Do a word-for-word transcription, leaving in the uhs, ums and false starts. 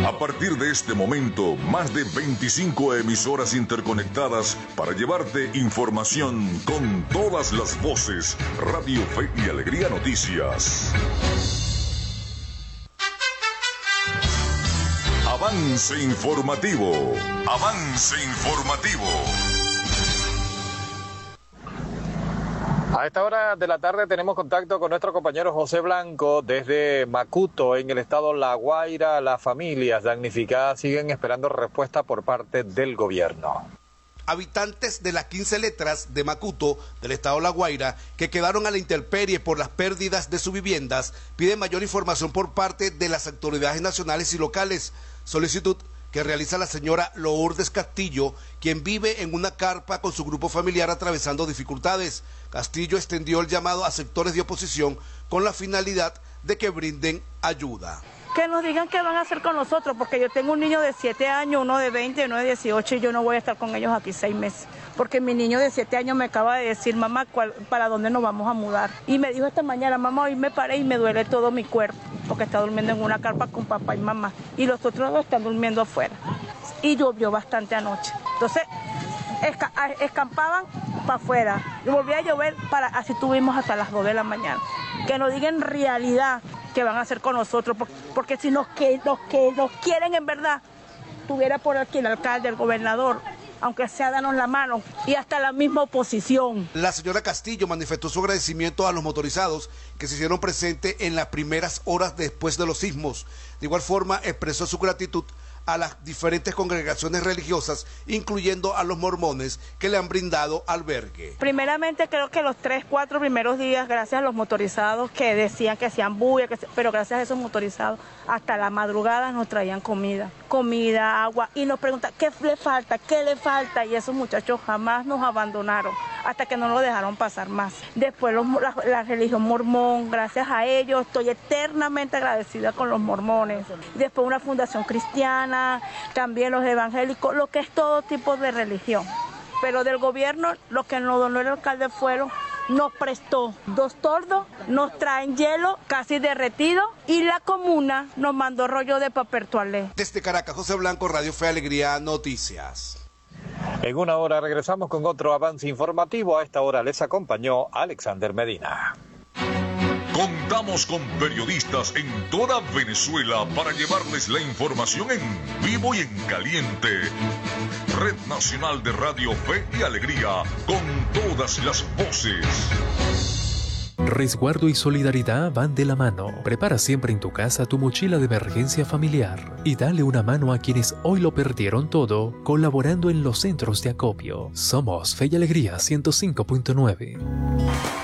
A partir de este momento, más de veinticinco emisoras interconectadas para llevarte información con todas las voces. Radio Fe y Alegría Noticias. Avance informativo. Avance informativo. A esta hora de la tarde tenemos contacto con nuestro compañero José Blanco desde Macuto, en el estado La Guaira. Las familias damnificadas siguen esperando respuesta por parte del gobierno. Habitantes de las quince letras de Macuto, del estado La Guaira, que quedaron a la intemperie por las pérdidas de sus viviendas, piden mayor información por parte de las autoridades nacionales y locales. Solicitud que realiza la señora Lourdes Castillo, quien vive en una carpa con su grupo familiar atravesando dificultades. Castillo extendió el llamado a sectores de oposición con la finalidad de que brinden ayuda. Que nos digan qué van a hacer con nosotros, porque yo tengo un niño de siete años, uno de veinte, uno de dieciocho, y yo no voy a estar con ellos aquí seis meses. Porque mi niño de siete años me acaba de decir, mamá, ¿cuál, ¿para dónde nos vamos a mudar? Y me dijo esta mañana, mamá, hoy me paré y me duele todo mi cuerpo, porque está durmiendo en una carpa con papá y mamá, y los otros dos están durmiendo afuera. Y llovió bastante anoche. Entonces, esca escampaban para afuera, y volvía a llover, para así tuvimos hasta las dos de la mañana. Que nos digan en realidad qué van a hacer con nosotros, porque, porque si nos que, los que nos quieren en verdad, tuviera por aquí el alcalde, el gobernador, aunque sea danos la mano, y hasta la misma oposición. La señora Castillo manifestó su agradecimiento a los motorizados que se hicieron presentes en las primeras horas después de los sismos. De igual forma expresó su gratitud a las diferentes congregaciones religiosas, incluyendo a los mormones, que le han brindado albergue. Primeramente creo que los tres, cuatro primeros días, gracias a los motorizados que decían que hacían bulla, que se... pero gracias a esos motorizados, hasta la madrugada nos traían comida, comida, agua, y nos preguntan qué le falta, qué le falta, y esos muchachos jamás nos abandonaron, hasta que no nos dejaron pasar más. Después los, la, la religión mormón, gracias a ellos, estoy eternamente agradecida con los mormones. Después una fundación cristiana, también los evangélicos, lo que es todo tipo de religión. Pero del gobierno, lo que nos donó el alcalde fueron, nos prestó dos tordos, nos traen hielo casi derretido, y la comuna nos mandó rollo de papel toalé. Desde Caracas, José Blanco, Radio Fe Alegría Noticias. En una hora regresamos con otro avance informativo. A esta hora les acompañó Alexander Medina. Contamos con periodistas en toda Venezuela para llevarles la información en vivo y en caliente. Red Nacional de Radio Fe y Alegría, con todas las voces. Resguardo y solidaridad van de la mano. Prepara siempre en tu casa tu mochila de emergencia familiar y dale una mano a quienes hoy lo perdieron todo, colaborando en los centros de acopio. Somos Fe y Alegría ciento cinco punto nueve.